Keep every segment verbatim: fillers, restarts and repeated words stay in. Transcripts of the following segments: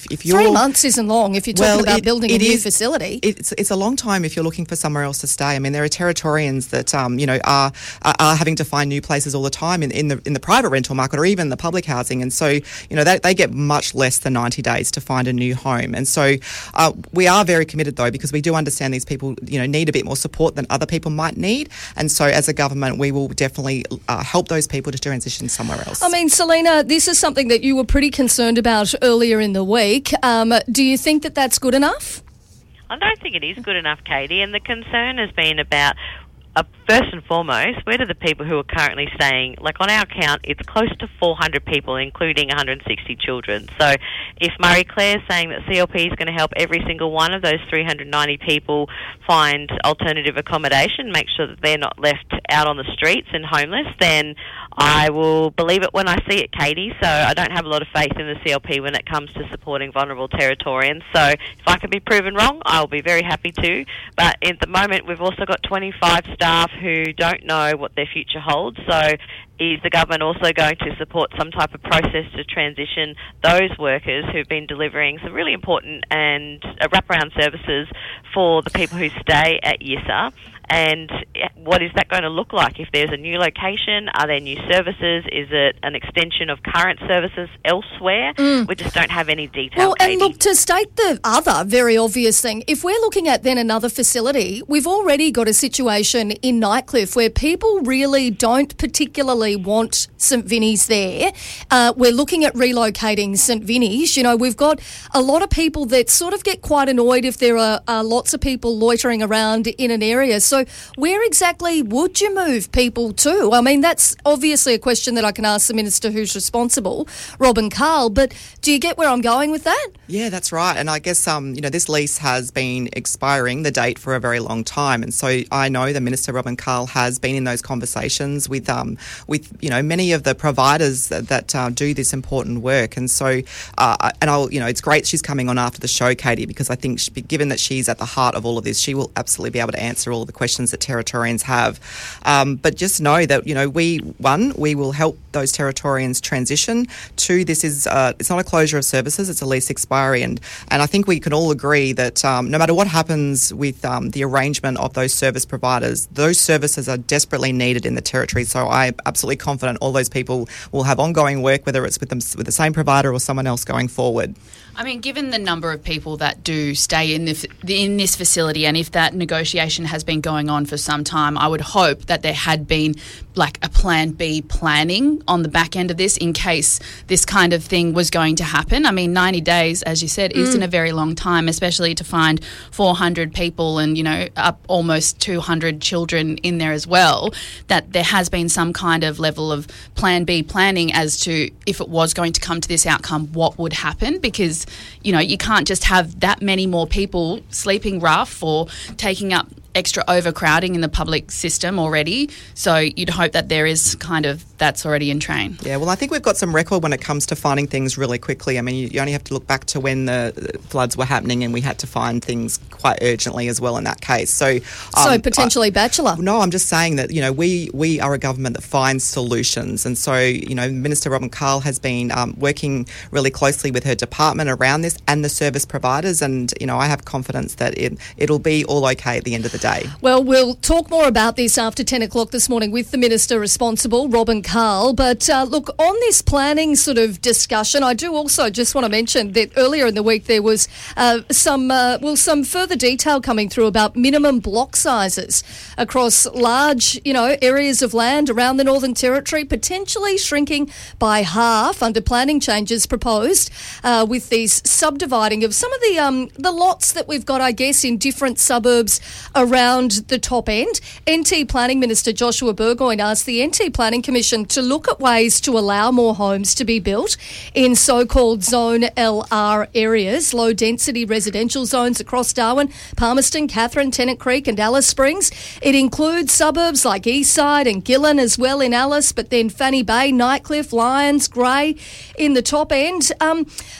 If you're, Three months isn't long if you're talking well, about it, building it a new is, facility. It's it's a long time if you're looking for somewhere else to stay. I mean, there are Territorians that um, you know are, are are having to find new places all the time in, in the in the private rental market or even the public housing, and so you know they, they get much less than ninety days to find a new home. And so uh, we are very committed though, because we do understand these people you know need a bit more support than other people might need, and so as a government we will definitely uh, help those people to transition somewhere else. I mean, Selena, this is something that you were pretty concerned about earlier in the week. Um, do you think that that's good enough? I don't think it is good enough, Katie, and the concern has been about, uh, first and foremost, where do the people who are currently staying, like on our count, it's close to four hundred people, including one hundred sixty children. So if Marie Claire's saying that C L P is going to help every single one of those three hundred ninety people find alternative accommodation, make sure that they're not left out on the streets and homeless, then I will believe it when I see it, Katie. So I don't have a lot of faith in the C L P when it comes to supporting vulnerable Territorians. So if I can be proven wrong, I'll be very happy to. But at the moment, we've also got twenty-five staff who don't know what their future holds. So is the government also going to support some type of process to transition those workers who've been delivering some really important and uh, wraparound services for the people who stay at Y I S A? And what is that going to look like? If there's a new location, are there new services? Is it an extension of current services elsewhere? Mm. We just don't have any detail. Well, Katie. and look, to state the other very obvious thing, if we're looking at then another facility, we've already got a situation in Nightcliff where people really don't particularly want St Vinny's there. Uh, we're looking at relocating St Vinny's. You know, we've got a lot of people that sort of get quite annoyed if there are uh, lots of people loitering around in an area. So where exactly would you move people to? I mean, that's obviously a question that I can ask the minister who's responsible, Robin Carl, but do you get where I'm going with that? Yeah, that's right. And I guess, um, you know, this lease has been expiring, the date, for a very long time. And so I know the Minister, Robin Carl, has been in those conversations with, um, with you know, many of the providers that, that uh, do this important work. And so, uh, and I'll, you know, it's great she's coming on after the show, Katie, because I think she, given that she's at the heart of all of this, she will absolutely be able to answer all of the questions that Territorians have. Um, but just know that, you know, we, one, we will help those Territorians transition. Two, this is, uh, it's not a closure of services, it's a lease expiry. And, and I think we can all agree that um, no matter what happens with um, the arrangement of those service providers, those services are desperately needed in the Territory. So I'm absolutely confident all those people will have ongoing work, whether it's with them with the same provider or someone else going forward. I mean, given the number of people that do stay in the, in this facility, and if that negotiation has been going on for some time, I would hope that there had been like a plan B planning on the back end of this in case this kind of thing was going to happen. I mean, ninety days, as you said, mm. isn't a very long time, especially to find four hundred people and, you know, up almost two hundred children in there as well, that there has been some kind of level of plan B planning as to if it was going to come to this outcome, what would happen, because you know, you can't just have that many more people sleeping rough or taking up extra overcrowding in the public system already. So you'd hope that there is kind of that's already in train. Yeah, well, I think we've got some record when it comes to finding things really quickly. I mean, you, you only have to look back to when the floods were happening and we had to find things quite urgently as well in that case. So, um, so potentially I, Bachelor. No, I'm just saying that, you know, we, we are a government that finds solutions. And so, you know, Minister Robin Carl has been um, working really closely with her department around this and the service providers. And, you know, I have confidence that it, it'll be all okay at the end of the day. Well, we'll talk more about this after ten o'clock this morning with the Minister responsible, Robin Carl. But uh, look, on this planning sort of discussion, I do also just want to mention that earlier in the week there was uh, some, uh, well, some further detail coming through about minimum block sizes across large, you know, areas of land around the Northern Territory, potentially shrinking by half under planning changes proposed uh, with these subdividing of some of the um, the lots that we've got, I guess, in different suburbs around the top end. N T Planning Minister Joshua Burgoyne asked the N T Planning Commission to look at ways to allow more homes to be built in so-called Zone L R areas, low-density residential zones across Darwin, Palmerston, Katherine, Tennant Creek and Alice Springs. It includes suburbs like Eastside and Gillen as well in Alice, but then Fanny Bay, Nightcliff, Lyons, Grey in the top end. Um,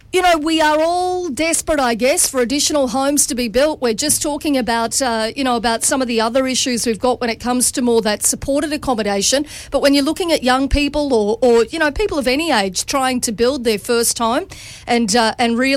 you know, we are all desperate, I guess, for additional homes to be built. We're just talking about, uh, you know, about some of the other issues we've got when it comes to more that supported accommodation. But when you're looking at young people or, or you know, people of any age trying to build their first home and uh, and really